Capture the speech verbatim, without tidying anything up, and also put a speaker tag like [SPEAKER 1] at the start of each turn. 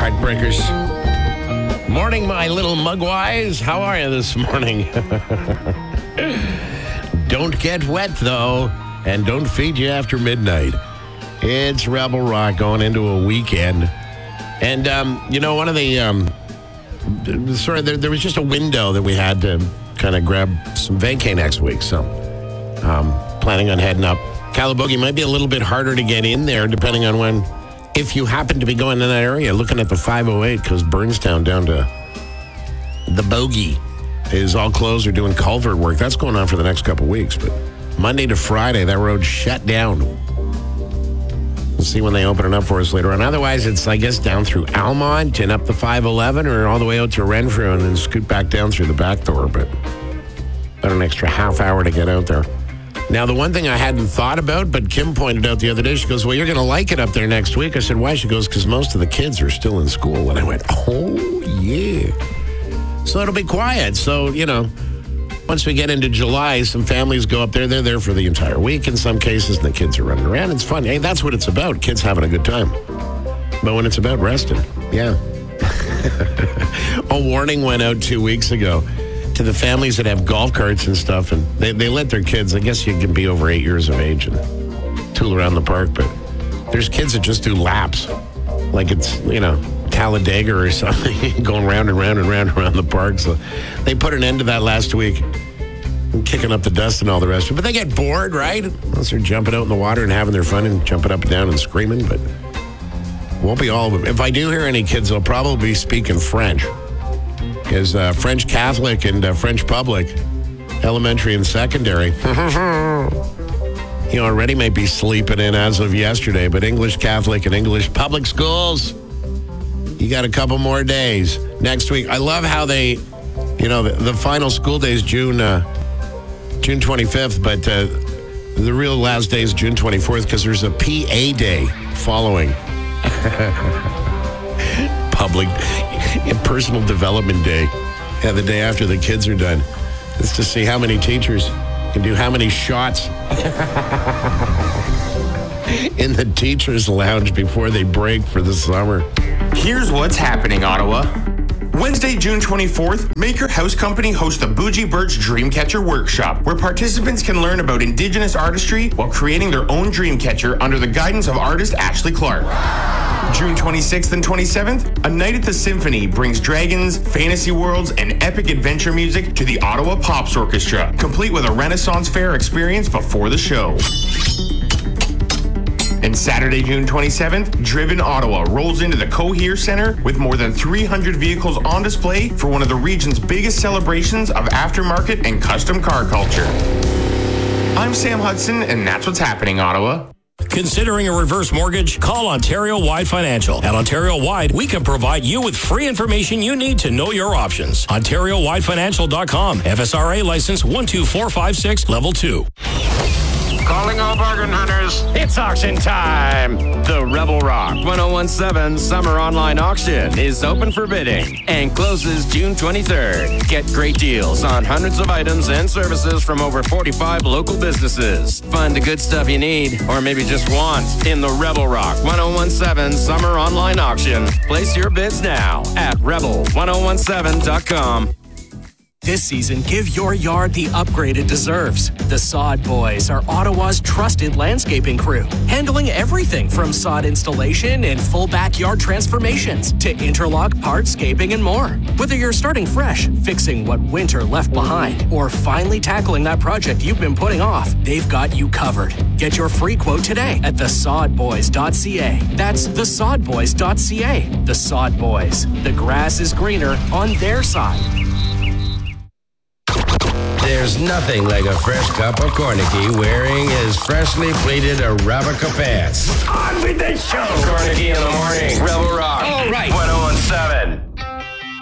[SPEAKER 1] heartbreakers. Morning, my little mugwise. How are you this morning? Don't get wet, though, and don't feed you after midnight. It's Rebel Rock going into a weekend. And, um, you know, one of the, um, sorry, there, there was just a window that we had to kind of grab some vacay next week. So, um, planning on heading up. Calabogie might be a little bit harder to get in there, depending on when, if you happen to be going in that area, looking at the five oh eight, because Burnstown down to the Bogey is all closed. They're doing culvert work. That's going on for the next couple weeks. But Monday to Friday, that road's shut down. We'll see when they open it up for us later on. Otherwise, it's, I guess, down through Almont and up the five eleven or all the way out to Renfrew and then scoot back down through the back door. But about an extra half hour to get out there. Now, the one thing I hadn't thought about, but Kim pointed out the other day, she goes, well, you're going to like it up there next week. I said, why? She goes, because most of the kids are still in school. And I went, oh, yeah. So it'll be quiet. So, you know, once we get into July, some families go up there. They're there for the entire week in some cases, and the kids are running around. It's fun. Hey, that's what it's about, kids having a good time. But when it's about resting, yeah. A warning went out two weeks ago to the families that have golf carts and stuff, and they, they let their kids, I guess you can be over eight years of age and tool around the park, but there's kids that just do laps. Like it's, you know, Talladega or something, going round and round and round around the park. So they put an end to that last week, and kicking up the dust and all the rest of it. But they get bored, right? Unless they're jumping out in the water and having their fun and jumping up and down and screaming. But won't be all of them. If I do hear any kids, they'll probably be speaking French. Because uh, French Catholic and uh, French Public, elementary and secondary, you know, already may be sleeping in as of yesterday, but English Catholic and English Public Schools, you got a couple more days. Next week, I love how they, you know, the, the final school day is June, uh, June twenty-fifth, but uh, the real last day is June twenty-fourth because there's a P A day following. Public and Personal Development Day. Yeah, the day after the kids are done. It's to see how many teachers can do how many shots in the teacher's lounge before they break for the summer.
[SPEAKER 2] Here's what's happening, Ottawa. Wednesday, June twenty-fourth, Maker House Company hosts the Bougie Birch Dreamcatcher Workshop, where participants can learn about Indigenous artistry while creating their own dreamcatcher under the guidance of artist Ashley Clark. June twenty-sixth and twenty-seventh, A Night at the Symphony brings dragons, fantasy worlds, and epic adventure music to the Ottawa Pops Orchestra, complete with a Renaissance Fair experience before the show. And Saturday, June twenty-seventh, Driven Ottawa rolls into the Cohere Centre with more than three hundred vehicles on display for one of the region's biggest celebrations of aftermarket and custom car culture. I'm Sam Hudson, and that's what's happening, Ottawa.
[SPEAKER 3] Considering a reverse mortgage? Call Ontario Wide Financial. At Ontario Wide, we can provide you with free information you need to know your options. Ontario Wide Financial dot com. F S R A license one two four five six, level two.
[SPEAKER 4] Calling all bargain hunters. It's auction time. The Rebel Rock ten seventeen Summer Online Auction is open for bidding and closes June twenty-third. Get great deals on hundreds of items and services from over forty-five local businesses. Find the good stuff you need or maybe just want in the Rebel Rock ten seventeen Summer Online Auction. Place your bids now at rebel ten seventeen dot com.
[SPEAKER 5] This season, give your yard the upgrade it deserves. The Sod Boys are Ottawa's trusted landscaping crew, handling everything from sod installation and full backyard transformations to interlock, hardscaping, and more. Whether you're starting fresh, fixing what winter left behind, or finally tackling that project you've been putting off, they've got you covered. Get your free quote today at the sod boys dot c a. That's the sod boys dot c a. The Sod Boys. The grass is greener on their side.
[SPEAKER 6] There's nothing like a fresh cup of Cornicky wearing his freshly pleated Arabica pants.
[SPEAKER 4] On with the show. Cornicky in the morning. Rebel Rock.
[SPEAKER 6] All right.
[SPEAKER 4] ten seventeen.